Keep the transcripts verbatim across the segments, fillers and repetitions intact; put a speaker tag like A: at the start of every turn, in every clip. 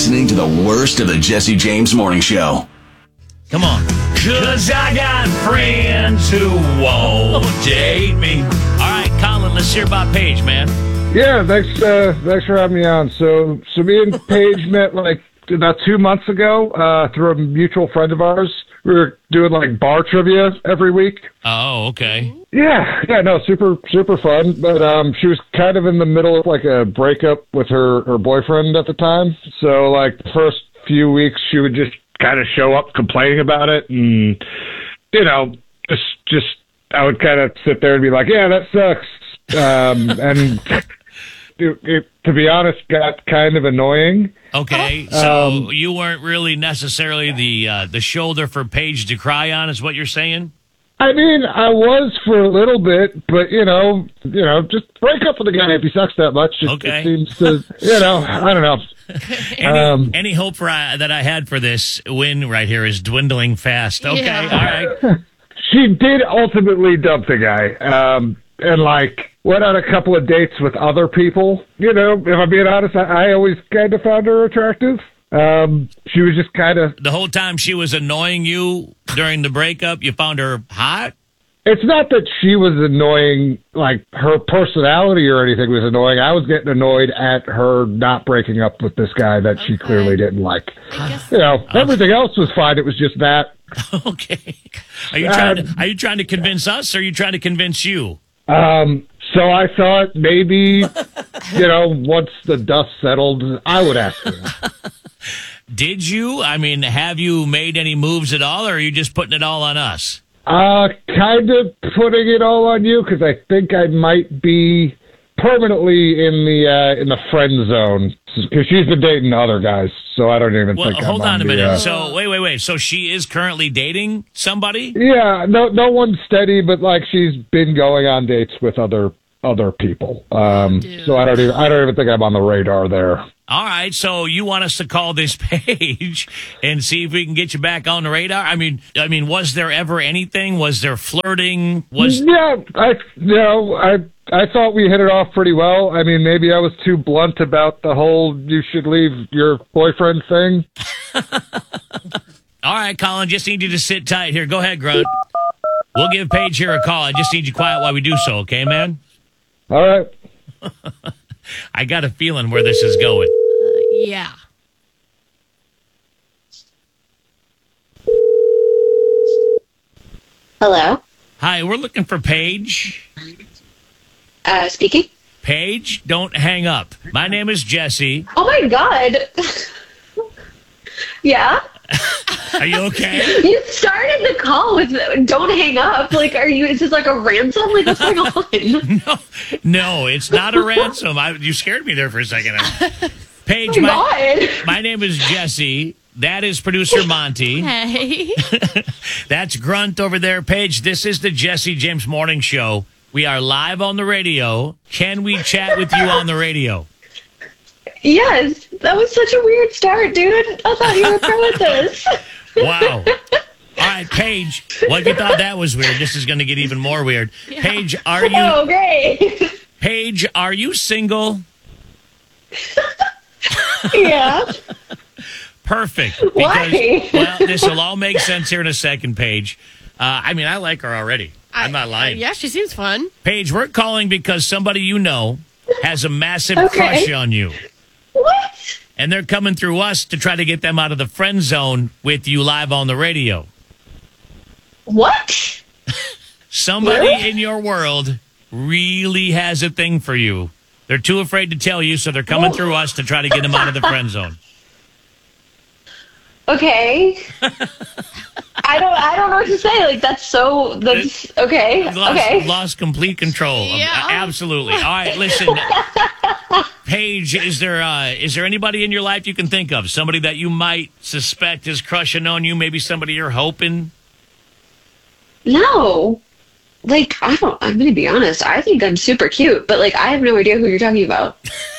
A: listening to the worst of the Jesse James Morning Show.
B: Come on. Cause I got friends who won't date me. All right, Colin, let's hear about Paige, man.
C: Yeah, thanks, uh, thanks for having me on. So, so me and Paige met like about two months ago uh, through a mutual friend of ours. We were doing like bar trivia every week.
B: Oh, okay.
C: Yeah, yeah, no, super, super fun. But um, she was kind of in the middle of like a breakup with her, her boyfriend at the time. So like the first few weeks, she would just kind of show up complaining about it, and you know, just, just I would kind of sit there and be like, yeah, that sucks, um, and it, it, to be honest, got kind of annoying.
B: Okay, so
C: Um,
B: you weren't really necessarily the uh, the shoulder for Paige to cry on, is what you're saying?
C: I mean, I was for a little bit, but you know, you know, just break up with a guy if he sucks that much. It,
B: Okay.
C: it seems to, you know, I don't know.
B: Any,
C: Um,
B: any hope for uh, that I had for this win right here is dwindling fast. Okay,
D: Yeah.
B: all right.
C: She did ultimately dump the guy, um, and like went on a couple of dates with other people. You know, if I'm being honest, I, I always kind of found her attractive. Um, she was just kind of.
B: The whole time she was annoying you during the breakup, you found her hot?
C: It's not that she was annoying, like her personality or anything was annoying. I was getting annoyed at her not breaking up with this guy that she
D: Okay.
C: clearly didn't like.
D: I guess
C: You know, everything else was fine. It was just that.
B: Okay. Are you trying to,
C: Um,
B: are you trying to convince us or are you trying to convince you?
C: Um, so I thought maybe, you know, once the dust settled, I would ask her.
B: Did you? I mean, have you made any moves at all or are you just putting it all on us?
C: Uh, kind of putting it all on you because I think I might be permanently in the uh, in the friend zone because she's been dating other guys, so I don't even
B: Well,
C: think.
B: hold
C: I'm
B: on,
C: on
B: a
C: the,
B: minute.
C: uh,
B: So, wait, wait, wait. So she is currently dating somebody?
C: yeah, no, no one's steady, but like she's been going on dates with other other people. Um,
D: Dude.
C: so I don't even I don't even think I'm on the radar there.
B: All right, so you want us to call this page and see if we can get you back on the radar? I mean, I mean, was there ever anything? Was there flirting? Was
C: Yeah, I you know I I thought we hit it off pretty well. I mean, maybe I was too blunt about the whole "you should leave your boyfriend" thing.
B: All right, Colin, just need you to sit tight here. Go ahead, Grunt. We'll give Paige here a call. I just need you quiet while we do so, okay, man?
C: All right.
B: I got a feeling where this is going.
D: yeah.
E: Hello.
B: Hi, we're looking for Paige.
E: Uh, speaking.
B: Paige, don't hang up. My name is Jesse.
E: Oh my god. Yeah.
B: Are you okay?
E: You started the call with "Don't hang up." Like, are you? Is this like a ransom? Like, what's going on?
B: No, no, it's not a ransom. I, you scared me there for a second. Paige,
E: Oh
B: my,
E: my god.
B: my name is Jesse. That is producer Monty.
D: Hey.
B: That's Grunt over there. Paige, this is the Jesse James Morning Show. We are live on the radio. Can we chat with you on the radio?
E: Yes, that was such a weird start, dude. I thought you were pro at this.
B: Wow. All right, Paige. Well, if you thought that was weird, this is going to get even more weird.
D: Yeah.
B: Paige, are you
E: Oh, great.
B: Paige, are you single?
E: Yeah.
B: Perfect.
E: Why?
B: Well, this will all make sense here in a second, Paige. Uh, I mean, I like her already. I'm not lying.
D: Yeah, she seems fun.
B: Paige, we're calling because somebody you know has a massive
E: Okay.
B: crush on you.
E: What?
B: And they're coming through us to try to get them out of the friend zone with you live on the radio.
E: What?
B: Somebody
E: Really?
B: in your world really has a thing for you. They're too afraid to tell you, so they're coming
E: Oh.
B: through us to try to get them out of the friend zone.
E: Okay. I don't. I don't know what to say. Like, that's so. That's okay.
B: You've lost,
E: Okay.
B: lost complete control. Um,
D: Yeah.
B: absolutely. All right, listen. Paige, is there uh, is there anybody in your life you can think of? Somebody that you might suspect is crushing on you? Maybe somebody you're hoping?
E: No. Like, I don't. I'm gonna be honest. I think I'm super cute, but like, I have no idea who you're talking about.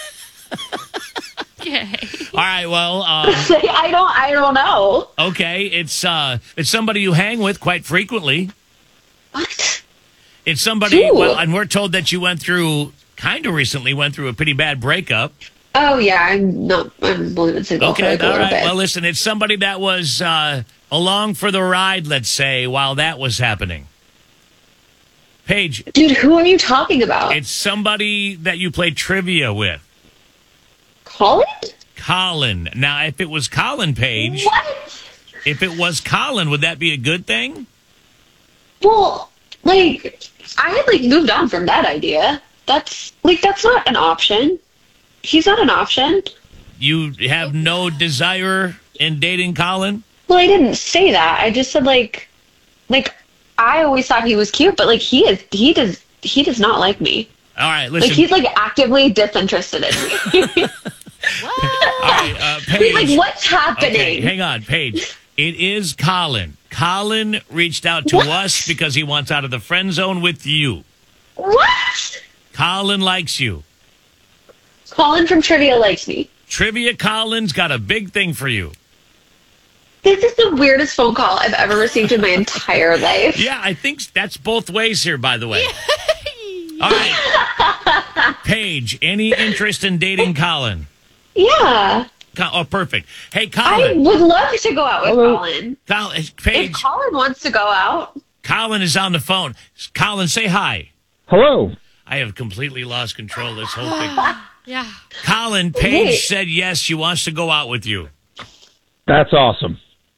D: Okay.
B: All right, well, um,
E: Like, I don't. I don't know.
B: okay, it's uh, it's somebody you hang with quite frequently.
E: What?
B: It's somebody,
E: Ooh.
B: well, and we're told that you went through, kind of recently, went through a pretty bad breakup.
E: Oh yeah, I'm not. I'm only been single for
B: Okay,
E: like a
B: all
E: little
B: right.
E: bit.
B: Well, listen, it's somebody that was uh, along for the ride, let's say, while that was happening. Paige,
E: Dude, who are you talking about?
B: it's somebody that you played trivia with.
E: Colin?
B: Colin. Now, if it was Colin, Paige,
E: What?
B: if it was Colin, would that be a good thing?
E: Well, like I had like moved on from that idea. That's like that's not an option. He's not an option.
B: You have no desire in dating Colin?
E: Well, I didn't say that. I just said like, like I always thought he was cute, but like he is, he does, he does not like me.
B: All right, listen.
E: Like he's like actively disinterested in me.
B: All right, uh,
E: He's
B: Paige.
E: like, what's happening?
B: Okay, hang on, Paige. It is Colin. Colin reached out to
E: What?
B: us because he wants out of the friend zone with you.
E: What?
B: Colin likes you.
E: Colin from Trivia likes me.
B: Trivia Colin's got a big thing for you.
E: This is the weirdest phone call I've ever received in my entire life.
B: Yeah, I think that's both ways here, by the way. All right. Paige, any interest in dating Colin?
E: Yeah.
B: Co- Oh, perfect. Hey,
E: I
B: Colin.
E: would love to go out with
C: Hello.
E: Colin.
B: Colin,
E: If
B: Paige,
E: Colin wants to go out,
B: Colin is on the phone. Colin, say hi.
C: Hello.
B: I have completely lost control of this whole thing.
D: Yeah.
B: Colin, Paige
E: Wait.
B: said yes, she wants to go out with you.
C: That's awesome.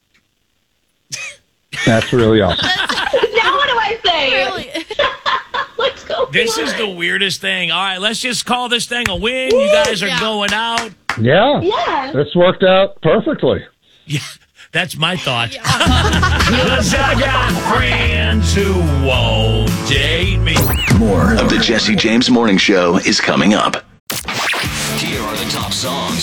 C: That's really awesome.
E: now what do I say?
D: Really?
E: Let's go.
B: This is the weirdest thing. All right, let's just call this thing a win. You guys are
D: Yeah.
B: going out.
C: Yeah.
E: Yeah.
C: This worked out perfectly.
B: Yeah, that's my thought. 'Cause I got friends who won't date me.
A: More of the Jesse James Morning Show is coming up. Here are the top songs